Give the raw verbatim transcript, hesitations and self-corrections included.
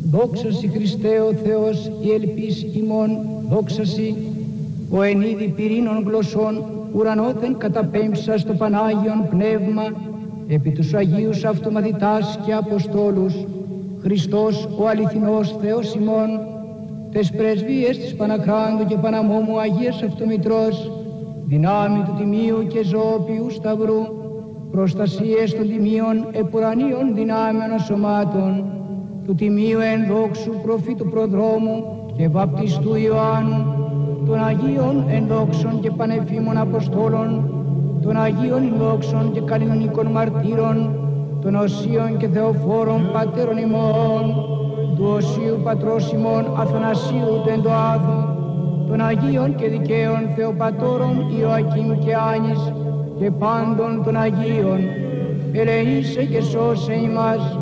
Δόξασι Χριστέ ο Θεός η ελπίς ημών, δόξασι ο εν είδη πυρήνων γλωσσών ουρανόθεν καταπέμψα στο Πανάγιον Πνεύμα επί τους Αγίους αυτού μαθητάς και Αποστόλους Χριστός ο αληθινός Θεός ημών, τες πρεσβείες της Παναχράντου και Παναμόμου Αγίας Αυτομητρός, δυνάμει του Τιμίου και Ζωοποιού Σταυρού, προστασίες των Τιμίων επουρανίων δυνάμεων σωμάτων, του Τιμίου ενδόξου προφήτου προδρόμου και βαπτιστού Ιωάννου, των Αγίων ενδόξων και πανεφήμων Αποστόλων, των Αγίων ενδόξων και κανονικών μαρτύρων, των Οσίων και Θεοφόρων Πατέρων ημών, του Οσίου Πατρός ημών Αθανασίου του Εντοάδου, των Αγίων και δικαίων Θεοπατώρων Ιωακήμ και Άνης και πάντων των Αγίων, ελεήσε και σώσε ημάς.